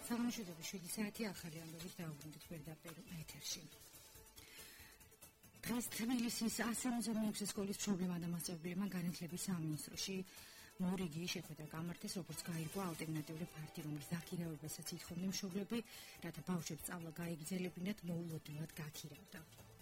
საღამოშობების 7 საათი ახალი ამბებით დაუბრუნდით პირდაპირ ეთერში. დღეს თბილისის 106 სკოლის მშობლებმა და მასწავლებლებმა განათლების სამინისტროში მორიგი შეხვედრა გამართეს, როგორც გაირკვა ალტერნატიული პარტია, რომლის დაქირავებასაც ითხოვდნენ მშობლები, რათა ბავშვებს სწავლა გაეგრძელებინათ, მოულოდნელად გაქირავდა.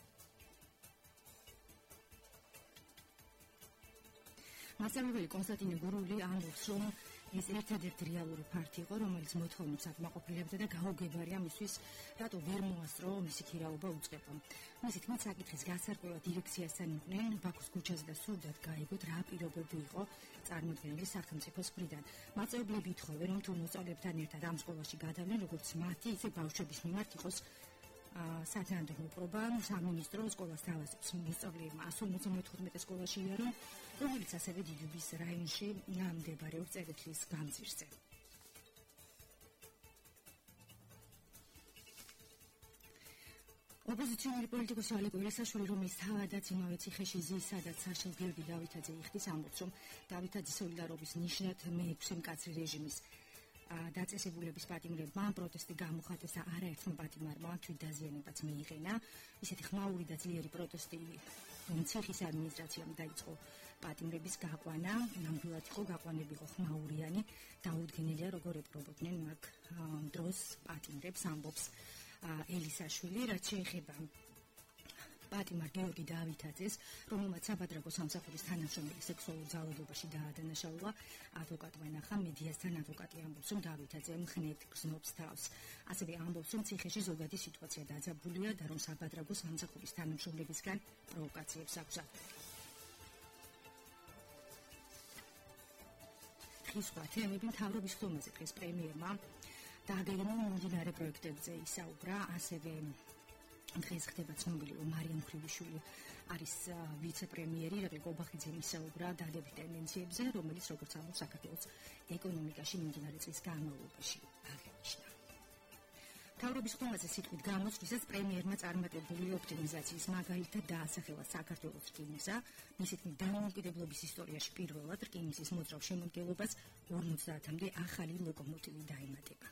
მასწავლებელი კონსტანტინე გურული ამბობს, რომ ეს ერთადერთი რეალური პარტია იყო, რომელიც მოთხოვნებს აკმაყოფილებდა და გაუგებარი ამისთვის, რატო ვერ მოასწრო მისი ქირავობა უწყება. მისი თქმით, საკითხის გასარკვევად დირექციასთან იყვნენ ბაქოს ქუჩაზე და სურდათ გაიგოთ, რა პირობები იყო წარმოქმნილი სახელმწიფოს მხრიდან. მასწავლებლები ითხოვენ, რომ თუ მოსწავლეებთან ერთად ამ სკოლაში გადავლენ, როგორც მათი, ისე ბავშვების მიმართ იყოს სათანადო მოპყრობა. სამინისტრო სკოლას თავაზობს მოსწავლეებმა 155 სკოლაში იარონ, რომელიც ასევე დიდუბის რაიონში მდებარეობს წერეთლის გამზირზე. ოპოზიციონერი პოლიტიკოსი ალეკო ელისაშვილი, რომელიც თავადაც იმავე ციხეში ზის, სადაც საშილ გიორგი დავითაძე იხდის, ამბობს, რომ დავითაძის სოლიდარობის ნიშნად მე-6 მკაცრი რეჟიმის დაწესებულების პატიმრებმა პროტესტი გამოხატეს და არაერთმა პატიმარმა თვითდაზიანებაც მიიღენა. ისეთი ხმაური და ძლიერი პროტესტი ციხის ადმინისტრაციამ დაიწყო პატიმრების გაყვანა. ნამდვილად იყო გაყვანები იყო ხმაურიანი, დაუდგენელია როგორ ეპრობოდნენ მაგ დროს პატიმრებს, ამბობს ელისაშვილი. რაც შეეხება პატიმარ გიორგი დავითაძეს, რომელმაც საბადრაგო სამსახურის თანამშრომელი სექსუალურ ძალადობაში დაადანაშაულა, ადვოკატმა ენახა მედიასთან. ადვოკატი ამბობს, რომ დავითაძე მხნედ გრძნობს თავს. ასევე ამბობს, რომ ციხეში ზოგადი სიტუაცია დაძაბულია და რომ საბადრაგო სამსახურის თანამშრომლებისგან პროვოკაციებს აქვს აფეთქება. დღის სხვა თემები მთავრობის ხდომაზე დღეს პრემიერმა დააგეგმა მომდინარე პროექტებზე ისაუბრა, ასევე დღეს ხდება ცნობილი, რომ მარიამ მხრილიშვილი არის ვიცე-პრემიერი, რაგლ ობახიძემ ისაუბრა დადებით ტენდენციებზე, რომელიც როგორც ამბობს საქართველოს ეკონომიკაში მიმდინარე წლის განმავლობაში აღინიშნა. მთავრობის ხდომაზე სიტყვით გამოსვლისას პრემიერმა წარმატებული ოპტიმიზაციის მაგალითად დაასახელა საქართველოს რკინიგზა. მისი თქმით, დამოუკიდებლობის ისტორიაში პირველად რკინიგზის მოძრავ შემადგენლობას 50-მდე ახალი ლოკომოტივი დაემატება.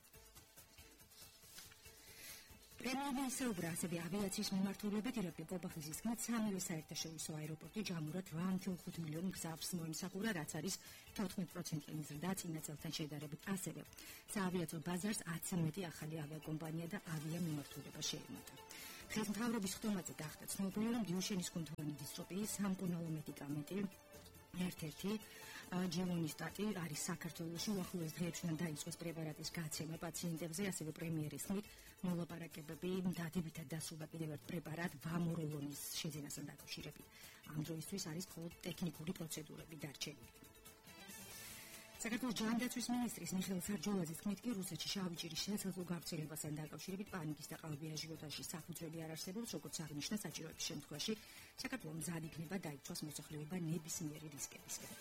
პრემიერმა ისაუბრა ასევე ავიაციის მიმართულებით, ირაკლი კობახიძის თქმით, სამივე საერთაშორისო აეროპორტი ჯამურად 8.5 მილიონი გზავს მოიმსახურა, რაც არის 14%-იანი ზრდა წინა წელთან შედარებით. ასევე საავიაციო ბაზარს 10-ზე მეტი ახალი ავიაკომპანია და ავიამიმართულება შეემატა. დღეს მთავრობის ხდომაზე გახდა ცნობილი, რომ დიუშენის კუნთოვანი დისტროფიის სამკურნალო მედიკამენტი ერთ-ერთი ჯივონისტატი არის საქართველოში. უახლოეს დღეებში უნდა დაიწყოს პრეპარატის გაცემა პაციენტებზე, ასევე პრემიერის თქმით, მოლაპარაკებები დადებითად დასრულდა კიდევ ერთ პრეპარატ ვამოროლონის შეძენასთან დაკავშირებით. ამ დროისთვის არის მხოლოდ ტექნიკური პროცედურები დარჩენილი. საქართველოს ჯანდაცვის მინისტრის მიხეილ სარჯოლაძის თქმით, კი რუსეთში შავი ჭირის შესაძლო გავრცელებასთან დაკავშირებით პანიკის და ყალბი აჟიოტაჟის საფუძველი არ არსებობს, როგორც აღნიშნა საჭიროების შემთხვევაში საქართველო მზად იქნება დაიცვას მოსახლეობა ნებისმიერი რისკებისგან.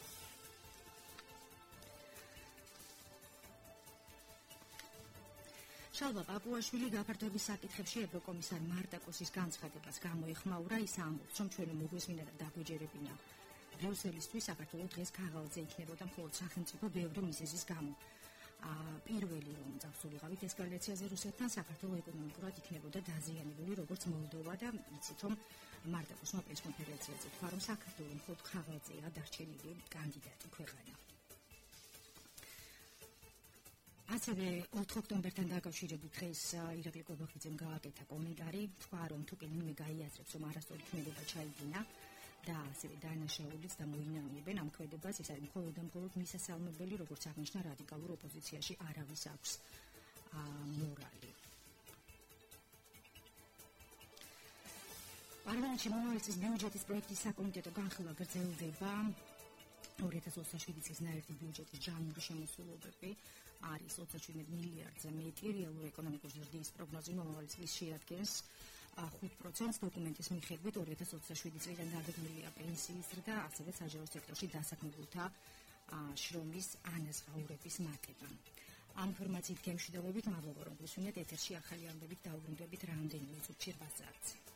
შალვა პაპუაშვილი გაფართოების საკითხებში ევროკომისარ მარტაკოსის განცხადებას გამოეხმაურა. ის ამბობს, რომ ჩვენ მოგვესმინა და დაგვეჯერებინა ბრიუსელისთვის საქართველოს დღეს ქაღალდზე იქნებოდა მხოლოდ სახელმწიფო ბევრი მიზეზის გამო. პირველი რომ წავსულიყავით ესკალაციაზე რუსეთთან, საქართველოს ეკონომიკურად იქნებოდა დაზიანებული როგორც მოლდოვა და იცით რომ მარტაკოსმა პრესკონფერენციაზე თქვა, რომ საქართველოს მხოლოდ ქაღალდზეა დარჩენილი კანდიდატი ქვეყანა. ასევე 4 ოქტომბერთან დაკავშირებით დღეს ირაკლი კობახიძემ გააკეთა კომენტარი, თქვა რომ თუ კიდევ გაიაზრებს, რომ არასწორი ქმედება ჩაიდინა და ასევე დანაშაულიც და მოინანიებენ ამ ქმედებას, ეს არის მხოლოდ და მხოლოდ მისასალმებელი, როგორც აღნიშნა რადიკალურ ოპოზიციაში არავის აქვს მორალი. პარლამენტში მომავალი წლის ბიუჯეტის პროექტის საკომიტეტო განხილვა გრძელდება. 2027 წლის ნაერთი ბიუჯეტის ჯანური შემოსულობები არის 27 მილიარდზე მეტი. რეალური ეკონომიკური ზრდის პროგნოზი მომავალი წლის შეადგენს 5%. დოკუმენტის მიხედვით 2027 წლიდან დაგეგმილია პენსიის ზრდა, ასევე საჯარო სექტორში დასაქმებულთა შრომის ანაზღაურების მატება. ამ ინფორმაციით გემშვიდობებით, მადლობა რომ გვისმინეთ. ეთერში ახალი ამბებით დაუბრუნდებით რამდენიმე წუთში 8 საათზე.